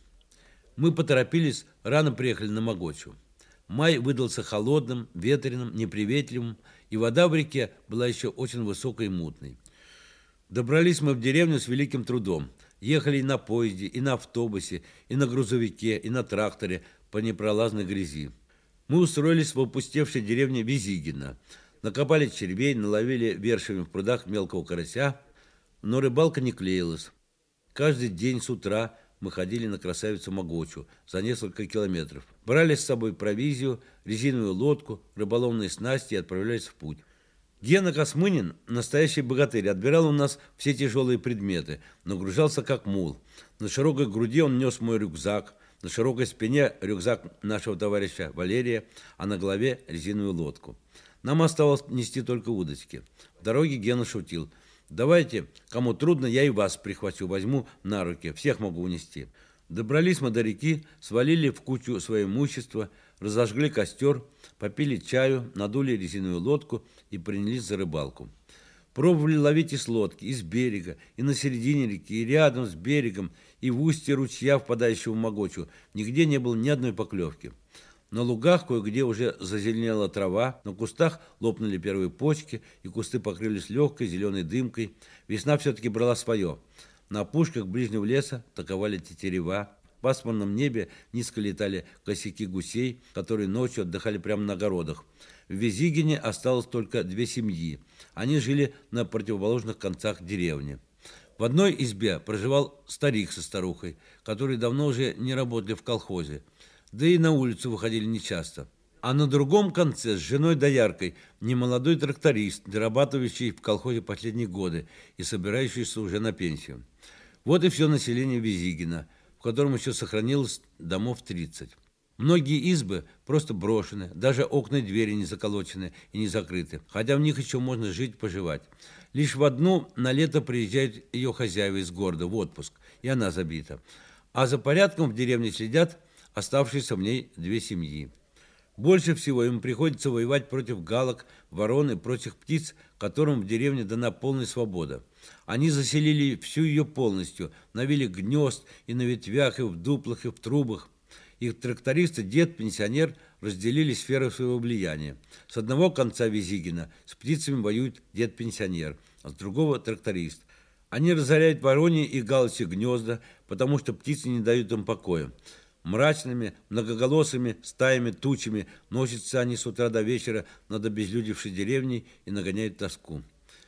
S3: Мы поторопились, рано приехали на Могочу. Май выдался холодным, ветреным, неприветливым, и вода в реке была еще очень высокой и мутной. Добрались мы в деревню с великим трудом. Ехали и на поезде, и на автобусе, и на грузовике, и на тракторе по непролазной грязи. Мы устроились в опустевшей деревне Визигино. Накопали червей, наловили вершами в прудах мелкого карася, но рыбалка не клеилась. Каждый день с утра мы ходили на красавицу Могочу за несколько километров. Брали с собой провизию, резиновую лодку, рыболовные снасти и отправлялись в путь. Гена Космынин, настоящий богатырь, отбирал у нас все тяжелые предметы, нагружался как мул. На широкой груди он нес мой рюкзак, на широкой спине рюкзак нашего товарища Валерия, а на голове резиновую лодку. Нам оставалось нести только удочки. В дороге Гена шутил: «Давайте, кому трудно, я и вас прихвачу, возьму на руки, всех могу унести». Добрались мы до реки, свалили в кучу свое имущество, разожгли костер, попили чаю, надули резиновую лодку и принялись за рыбалку. Пробовали ловить и с лодки, и с берега, и на середине реки, и рядом с берегом, и в устье ручья, впадающего в Могочу. Нигде не было ни одной поклевки. На лугах кое-где уже зазеленела трава, на кустах лопнули первые почки, и кусты покрылись легкой зеленой дымкой. Весна все-таки брала свое. На опушках ближнего леса таковали тетерева. В пасмурном небе низко летали косяки гусей, которые ночью отдыхали прямо на огородах. В Визигине осталось только 2 семьи. Они жили на противоположных концах деревни. В одной избе проживал старик со старухой, которые давно уже не работали в колхозе, да и на улицу выходили нечасто. А на другом конце с женой-дояркой немолодой тракторист, дорабатывающий в колхозе последние годы и собирающийся уже на пенсию. Вот и все население Визигина, в котором еще сохранилось домов 30. Многие избы просто брошены, даже окна и двери не заколочены и не закрыты, хотя в них еще можно жить, поживать. Лишь в одну на лето приезжают ее хозяева из города в отпуск, и она забита. А за порядком в деревне следят оставшиеся в ней 2 семьи. Больше всего им приходится воевать против галок, ворон и прочих птиц, которым в деревне дана полная свобода. Они заселили всю ее полностью, навели гнезд и на ветвях, и в дуплах, и в трубах. Их трактористы, дед, пенсионер, разделили сферы своего влияния. С одного конца Визигина с птицами воюет дед-пенсионер, а с другого тракторист. Они разоряют вороньи и галочьи гнезда, потому что птицы не дают им покоя. Мрачными, многоголосыми стаями, тучами носятся они с утра до вечера над обезлюдевшей деревней и нагоняют тоску.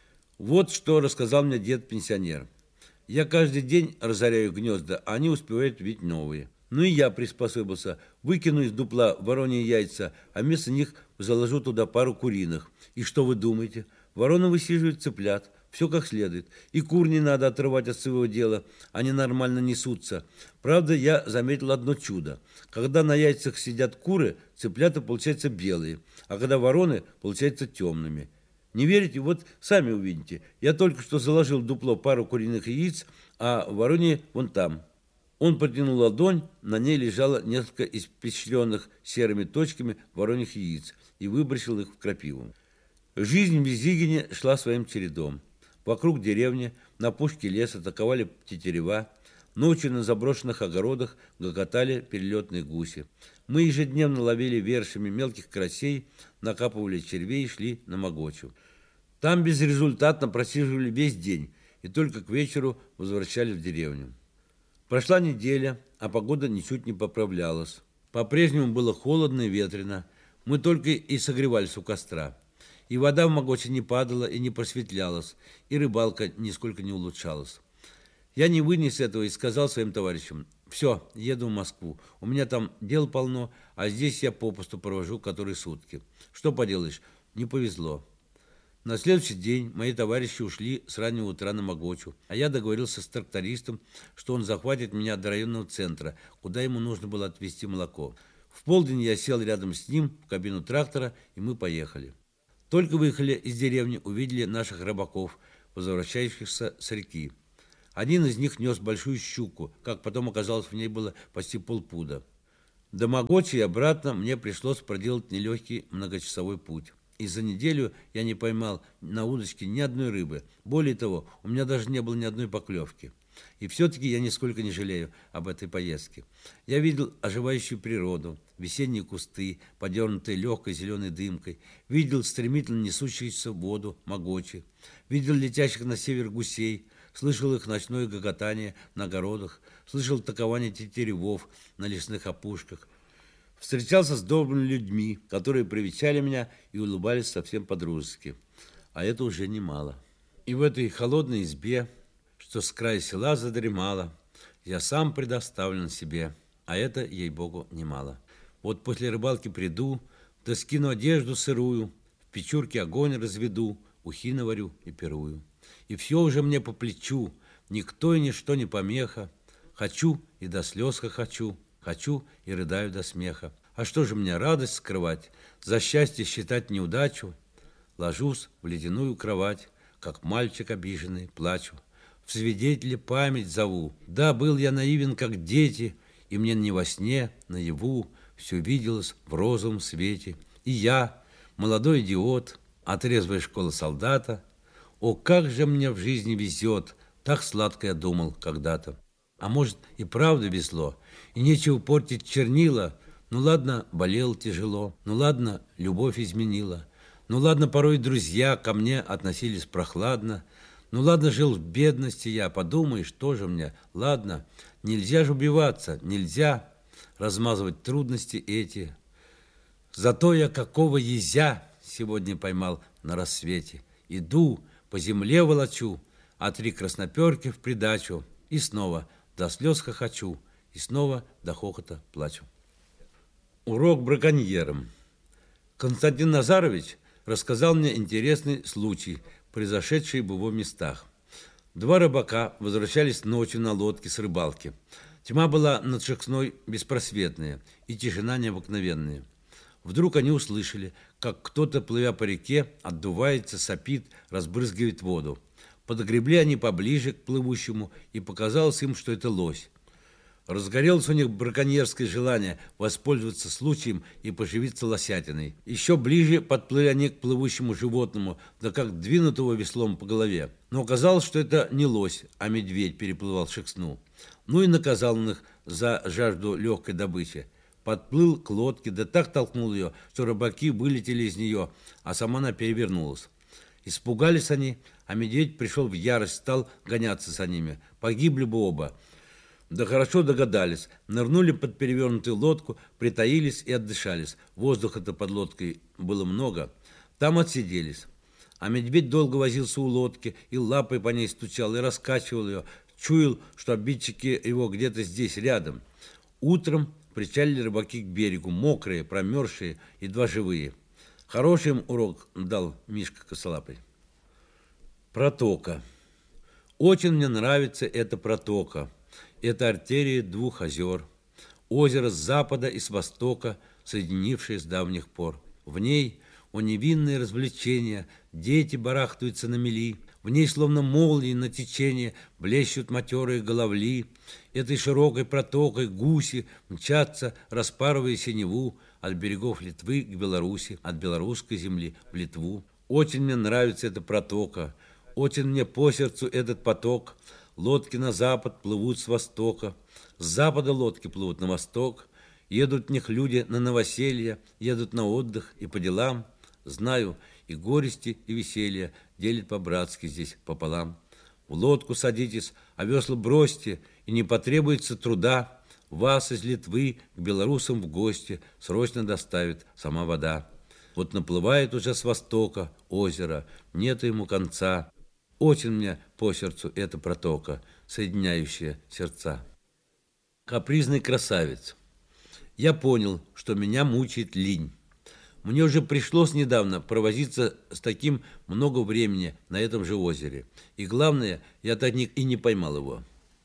S3: Вот что рассказал мне дед-пенсионер. Я каждый день разоряю гнезда, а они успевают видеть новые. Ну и я приспособился. Выкину из дупла вороньи яйца, а вместо них заложу туда пару куриных. И что вы думаете? Вороны высиживают цыплят. Все как следует. И кур не надо отрывать от своего дела. Они нормально несутся. Правда, я заметил одно чудо. Когда на яйцах сидят куры, цыплята получаются белые, а когда вороны, получаются темными. Не верите? Вот сами увидите. Я только что заложил в дупло пару куриных яиц, а вороньи вон там. Он протянул ладонь, на ней лежало несколько испещренных серыми точками вороньих яиц и выбросил их в крапиву. Жизнь в Визигине шла своим чередом. Вокруг деревни, на опушке леса таковали тетерева. Ночью на заброшенных огородах гоготали перелетные гуси. Мы ежедневно ловили вершами мелких карасей, накапывали червей и шли на Могочу. Там безрезультатно просиживали весь день и только к вечеру возвращались в деревню. Прошла неделя, а погода ничуть не поправлялась. По-прежнему было холодно и ветрено. Мы только и согревались у костра. И вода в Могоче не падала и не просветлялась, и рыбалка нисколько не улучшалась. Я не вынес этого и сказал своим товарищам: «Все, еду в Москву. У меня там дел полно, а здесь я попусту провожу которые сутки. Что поделаешь, не повезло». На следующий день мои товарищи ушли с раннего утра на Могочу, а я договорился с трактористом, что он захватит меня до районного центра, куда ему нужно было отвезти молоко. В полдень я сел рядом с ним в кабину трактора, и мы поехали. Только выехали из деревни, увидели наших рыбаков, возвращающихся с реки. Один из них нес большую щуку, как потом оказалось, в ней было почти полпуда. До Могочи и обратно мне пришлось проделать нелегкий многочасовой путь. И за неделю я не поймал на удочке ни одной рыбы. Более того, у меня даже не было ни одной поклевки. И все-таки я нисколько не жалею об этой поездке. Я видел оживающую природу, весенние кусты, подернутые легкой зеленой дымкой, видел стремительно несущуюся в воду Могочи, видел летящих на север гусей, слышал их ночное гоготание на огородах, слышал токование тетеревов на лесных опушках, встречался с добрыми людьми, которые привечали меня и улыбались совсем по-дружески. А это уже немало. И в этой холодной избе, что с края села задремала, я сам предоставлен себе, а это, ей-богу, немало. Вот после рыбалки приду, да скину одежду сырую, в печурке огонь разведу, ухи наварю и пирую. И все уже мне по плечу, никто и ничто не помеха. Хочу и до слез хохочу, хочу и рыдаю до смеха. А что же мне радость скрывать, за счастье считать неудачу? Ложусь в ледяную кровать, как мальчик обиженный, плачу. В свидетели память зову. Да, был я наивен, как дети, и мне не во сне, наяву все виделось в розовом свете. И я, молодой идиот, а трезвая школа солдата, о, как же мне в жизни везет, так сладко я думал когда-то. А может, и правда везло, и нечего портить чернила. Ну ладно, болел тяжело, ну ладно, любовь изменила. Ну ладно, порой друзья ко мне относились прохладно. Ну ладно, жил в бедности я, подумаешь, тоже мне. Ладно, нельзя же убиваться, нельзя размазывать трудности эти. Зато я какого езя сегодня поймал на рассвете. Иду, по земле волочу, а 3 красноперки в придачу. И снова до слез хохочу, и снова до хохота плачу. Урок браконьерам. Константин Назарович рассказал мне интересный случай, произошедший в его местах. 2 рыбака возвращались ночью на лодке с рыбалки. Тьма была над Шексной беспросветная и тишина необыкновенная. Вдруг они услышали, как кто-то, плывя по реке, отдувается, сопит, разбрызгивает воду. Подогребли они поближе к плывущему, и показалось им, что это лось. Разгорелось у них браконьерское желание воспользоваться случаем и поживиться лосятиной. Еще ближе подплыли они к плывущему животному, да как двинут его веслом по голове. Но оказалось, что это не лось, а медведь переплывал Шексну. Ну и наказал он их за жажду легкой добычи. Подплыл к лодке, да так толкнул ее, что рыбаки вылетели из нее, а сама она перевернулась. Испугались они, а медведь пришел в ярость, стал гоняться за ними. Погибли бы оба. Да хорошо догадались, нырнули под перевернутую лодку, притаились и отдышались. Воздуха-то под лодкой было много. Там отсиделись. А медведь долго возился у лодки, и лапой по ней стучал, и раскачивал ее. Чуял, что обидчики его где-то здесь, рядом. Утром причалили рыбаки к берегу, мокрые, промерзшие, едва живые. Хороший им урок дал Мишка Косолапый. Протока. Очень мне нравится эта протока. Это артерия 2 озер. Озеро с запада и с востока, соединившее с давних пор. В ней, о невинные развлечения, дети барахтаются на мели. В ней, словно молнии на течение, блещут матерые головли. Этой широкой протокой гуси мчатся, распарывая синеву от берегов Литвы к Беларуси, от белорусской земли в Литву. Очень мне нравится эта протока, очень мне по сердцу этот поток. Лодки на запад плывут с востока, с запада лодки плывут на восток. Едут в них люди на новоселье, едут на отдых и по делам. Знаю, и горести, и веселье делит по-братски здесь пополам. В лодку садитесь, а весла бросьте, и не потребуется труда. Вас из Литвы к белорусам в гости срочно доставит сама вода. Вот наплывает уже с востока озеро, нету ему конца. Очень мне по сердцу эта протока, соединяющая сердца. Капризный красавец. Я понял, что меня мучает лень. Мне уже пришлось недавно провозиться с таким много времени на этом же озере. И главное, я так и не поймал его.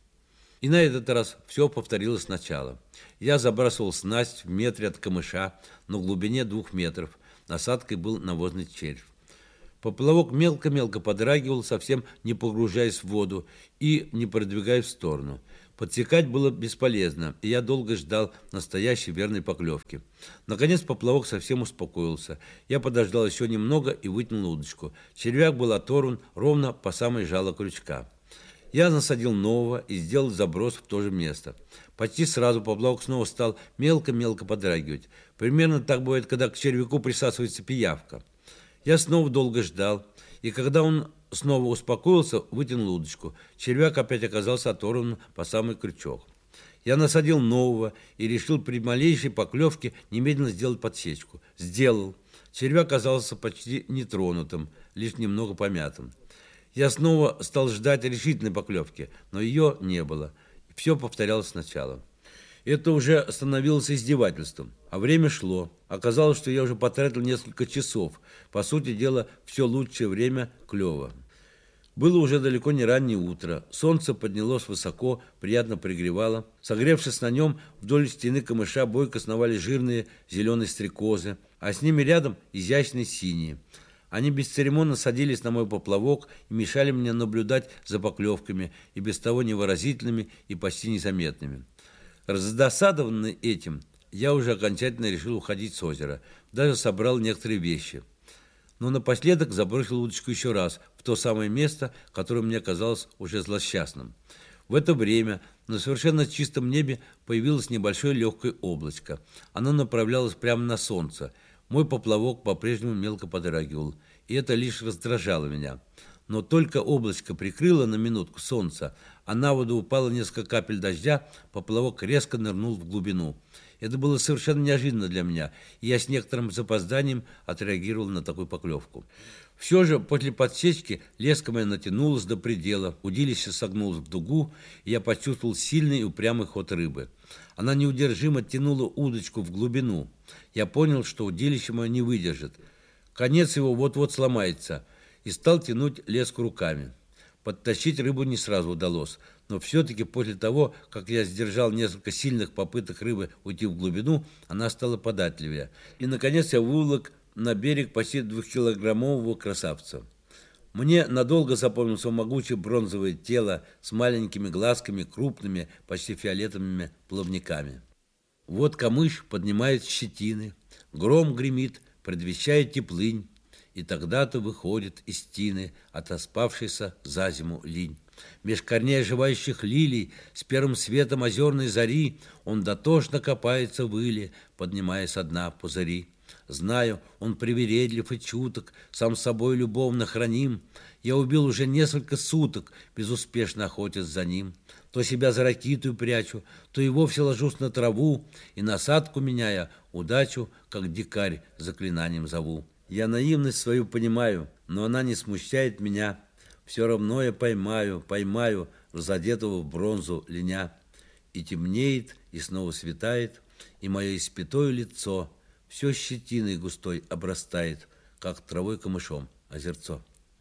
S3: И на этот раз все повторилось сначала. Я забрасывал снасть в метре от камыша на глубине 2 метров. Насадкой был навозный червь. Поплавок мелко-мелко подрагивал, совсем не погружаясь в воду и не продвигаясь в сторону. Подсекать было бесполезно, и я долго ждал настоящей верной поклевки. Наконец поплавок совсем успокоился. Я подождал еще немного и вытянул удочку. Червяк был оторван ровно по самой жало крючка. Я насадил нового и сделал заброс в то же место. Почти сразу поплавок снова стал мелко-мелко подрагивать. Примерно так бывает, когда к червяку присасывается пиявка. Я снова долго ждал, и когда он снова успокоился, вытянул удочку. Червяк опять оказался оторван по самый крючок. Я насадил нового и решил при малейшей поклевке немедленно сделать подсечку. Сделал. Червяк оказался почти нетронутым, лишь немного помятым. Я снова стал ждать решительной поклевки, но ее не было. Все повторялось сначала. Это уже становилось издевательством, а время шло. Оказалось, что я уже потратил несколько часов. По сути дела, все лучшее время клёва. Было уже далеко не раннее утро. Солнце поднялось высоко, приятно пригревало. Согревшись на нем, вдоль стены камыша бойко сновали жирные зеленые стрекозы, а с ними рядом изящные синие. Они бесцеремонно садились на мой поплавок и мешали мне наблюдать за поклевками, и без того невыразительными и почти незаметными. Раздосадованный этим, я уже окончательно решил уходить с озера. Даже собрал некоторые вещи. Но напоследок забросил удочку еще раз в то самое место, которое мне казалось уже злосчастным. В это время на совершенно чистом небе появилось небольшое легкое облачко. Оно направлялось прямо на солнце. Мой поплавок по-прежнему мелко подрагивал, и это лишь раздражало меня. Но только облачко прикрыло на минутку солнце, а на воду упало несколько капель дождя, поплавок резко нырнул в глубину. Это было совершенно неожиданно для меня, и я с некоторым запозданием отреагировал на такую поклевку. Все же после подсечки леска моя натянулась до предела, удилище согнулось в дугу, и я почувствовал сильный и упрямый ход рыбы. Она неудержимо тянула удочку в глубину. Я понял, что удилище мое не выдержит. Конец его вот-вот сломается, и стал тянуть леску руками. Подтащить рыбу не сразу удалось, но все-таки после того, как я сдержал несколько сильных попыток рыбы уйти в глубину, она стала податливее. И, наконец, я выволок на берег почти 2-килограммового красавца. Мне надолго запомнилось его могучее бронзовое тело с маленькими глазками, крупными, почти фиолетовыми плавниками. Вот камыш поднимает щетины, гром гремит, предвещает теплынь, и тогда-то выходит из тины отоспавшийся за зиму линь. Меж корней оживающих лилий с первым светом озерной зари он дотошно копается в иле, поднимая со дна пузыри. Знаю, он привередлив и чуток, сам собой любовно храним. Я убил уже несколько суток, безуспешно охотясь за ним. То себя за ракитую прячу, то и вовсе ложусь на траву, и насадку меняя, удачу, как дикарь, заклинанием зову. Я наивность свою понимаю, но она не смущает меня. Все равно я поймаю задетого в бронзу линя. И темнеет, и снова светает, и мое испятое лицо все щетиной густой обрастает, как травой камышом озерцо.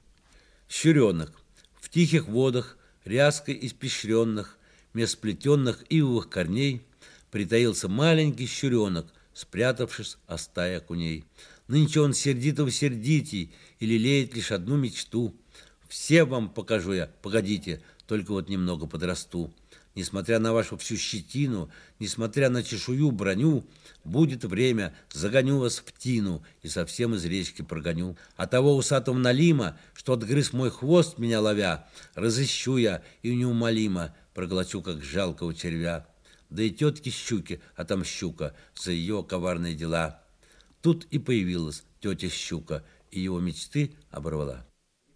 S3: Щуренок. В тихих водах, ряской испещренных, меж сплетенных ивовых корней, притаился маленький щуренок, спрятавшись о стае окуней. Нынче он сердитого сердитей и лелеет лишь одну мечту. Все вам покажу я, погодите, только вот немного подрасту. Несмотря на вашу всю щетину, несмотря на чешую броню, будет время, загоню вас в тину и совсем из речки прогоню. А того усатого налима, что отгрыз мой хвост, меня ловя, разыщу я и неумолимо проглочу, как жалкого червя. Да и тетки щуки отомщу-ка за ее коварные дела. Тут и появилась тетя Щука, и его мечты оборвала.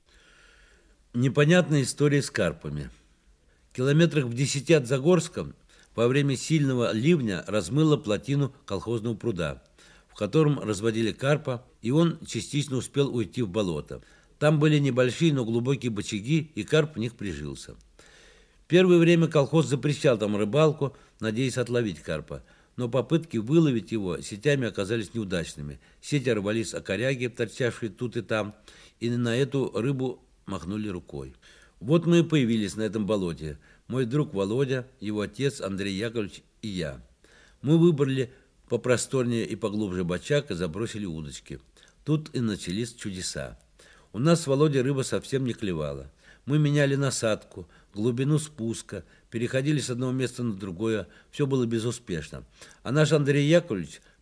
S3: Непонятная история с карпами. Километрах в 10 от Загорска во время сильного ливня размыло плотину колхозного пруда, в котором разводили карпа, и он частично успел уйти в болото. Там были небольшие, но глубокие бочаги, и карп в них прижился. Первое время колхоз запрещал там рыбалку, надеясь отловить карпа. но попытки выловить его сетями оказались неудачными. Сети рвались о коряги, торчавшие тут и там, и на эту рыбу махнули рукой. Вот мы и появились на этом болоте. Мой друг Володя, его отец Андрей Яковлевич и я. Мы выбрали попросторнее и поглубже бочак и забросили удочки. Тут и начались чудеса. У нас с Володей рыба совсем не клевала. Мы меняли насадку, глубину спуска, переходили с одного места на другое. Все было безуспешно. А наш Андрей Яковлевич